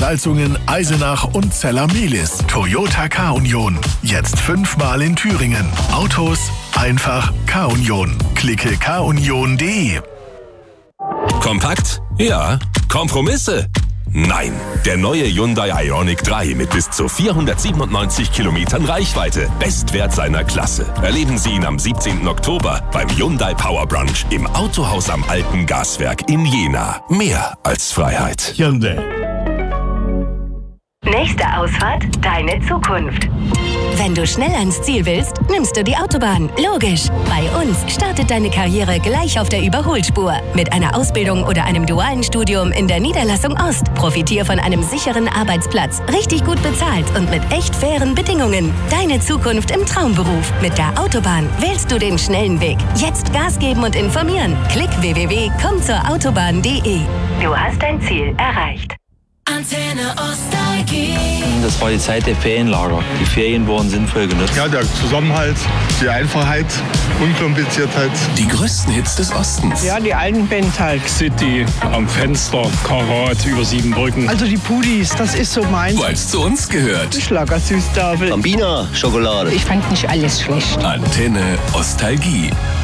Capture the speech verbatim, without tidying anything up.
Salzungen, Eisenach und Zella-Mehlis. Toyota K-Union. Jetzt fünfmal in Thüringen. Autos einfach K-Union. Klicke k union punkt de. Kompakt? Ja. Kompromisse? Nein. Der neue Hyundai Ioniq drei mit bis zu vierhundertsiebenundneunzig Kilometern Reichweite. Bestwert seiner Klasse. Erleben Sie ihn am siebzehnten Oktober beim Hyundai Power Brunch im Autohaus am Alten Gaswerk in Jena. Mehr als Freiheit. Hyundai. Nächste Ausfahrt, deine Zukunft. Wenn du schnell ans Ziel willst, nimmst du die Autobahn. Logisch. Bei uns startet deine Karriere gleich auf der Überholspur. Mit einer Ausbildung oder einem dualen Studium in der Niederlassung Ost. Profitier von einem sicheren Arbeitsplatz. Richtig gut bezahlt und mit echt fairen Bedingungen. Deine Zukunft im Traumberuf. Mit der Autobahn wählst du den schnellen Weg. Jetzt Gas geben und informieren. Klick w w w punkt komm zur autobahn punkt de. Du hast dein Ziel erreicht. Antenne Nostalgie. Das war die Zeit der Ferienlager. Die Ferien wurden sinnvoll genutzt. Ja, der Zusammenhalt, die Einfachheit, Unkompliziertheit. Die größten Hits des Ostens. Ja, die alten Bands halt. City, am Fenster, Karat, über sieben Brücken. Also die Pudis, das ist so meins. Weil es zu uns gehört. Schlagersüßtafel. Bambina, Schokolade. Ich fand nicht alles schlecht. Antenne Nostalgie.